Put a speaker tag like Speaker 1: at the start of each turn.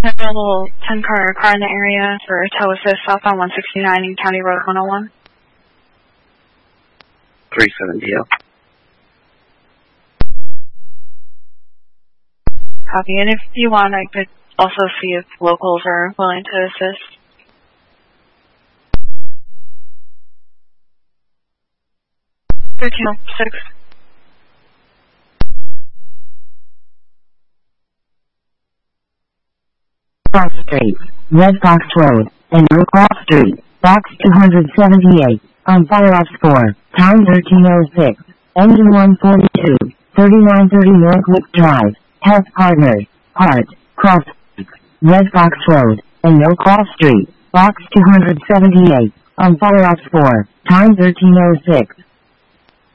Speaker 1: Available 10-car car in the area for tow assist southbound 169 and County Road 101.
Speaker 2: 370.
Speaker 1: Copy. And if you want, I could also see if locals are willing to assist. $1306.
Speaker 3: Cross Street, Red Fox Road, and Cross Street, Box 278, on fire ops 4, time 1306, engine 142, 3930 Northwick Drive, Health Partners, Part, Cross Street, Red Fox Road, and Cross Street, Box 278, on fire ops 4, time 1306.